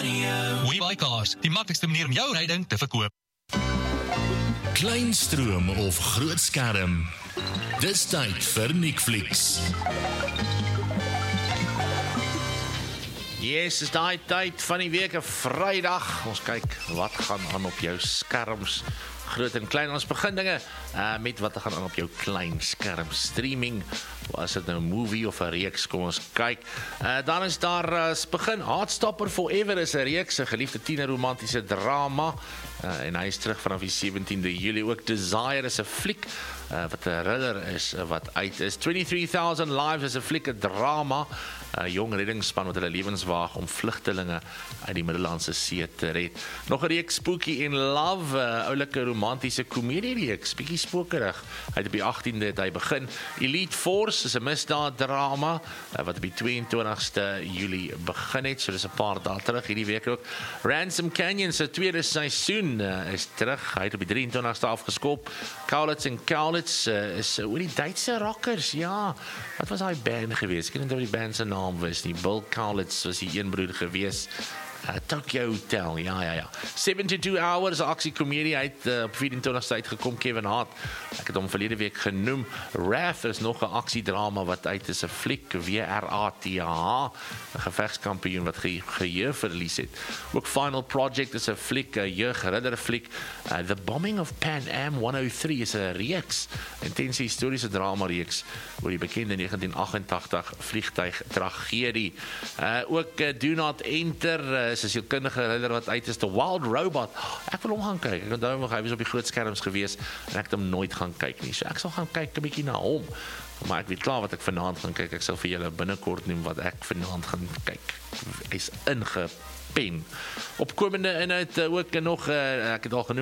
WeBuyCars, die maklikste manier om jou ryding te verkoop. Kleinstroom of groot skerm. Dis tyd vir Netflix. Yes, is daai tyd van die week, 'n Vrydag. Ons kyk wat gaan aan op jou skerms, groot en klein. Ons begin dinge met wat gaan aan op jou klein skerm. Streaming, was dit nou 'n movie of 'n reeks? Kom ons kyk. Dan is daar begin Heartstopper Forever is 'n reeks, 'n geliefde tienerromantiese drama. En hy is terug vanaf die 17de Julie. Ook Desire is 'n fliek wat 'n thriller is wat uit is. 23,000 Lives is 'n fliek, 'n drama. Jong reddingsspan wat hulle lewens waag om vlugtelinge uit die Middellandse See te red. Nog 'n reeks Spooky in Love, oulike romantiese komediereeks, bietjie spokerig. Hy het op die 18de het hy begin. Elite Force is 'n misdaaddrama wat op die 22ste Julie begin het. So dis 'n paar dae terug hierdie week ook. Ransom Canyon se tweede seisoen is terug. Hy het op die 23ste afgeskop. Kaulitz en Kaulitz is oor die Duitse rockers. Ja, wat was daai band geweest? Ek weet nie of die band se naam was nie. Bill Kaulitz was die een broer geweest. Tokyo Hotel, ja. 72 Hours, aksiekomedie, hy het op 24ste uitgekom, Kevin Hart. Ek het hom verlede week genoem. Wrath is nog 'n aksiedrama wat uit is, 'n fliek, WRATH, 'n gevegskampioen wat geheueverlies het. Ook Final Project is 'n fliek, 'n jeugridderfliek. The Bombing of Pan Am 103 is 'n reeks, intense historiese drama reeks oor die bekende 1988 vliegtuigtragedie. Ook Do Not Enter is 'n sielkundige thriller wat uit is, The Wild Robot. Ek wil hom gaan kyk. Ek onthou nog hy was op die groot skerms gewees en ek het hom nooit gaan kyk nie. So ek sal gaan kyk 'n bietjie na hom. Maar ek weet klaar wat ek vanaand gaan kyk. Ek sal vir julle binnekort noem wat ek vanaand gaan kyk. Hy's ingepen. Opkomende inhoud ook nog, ek het al genoem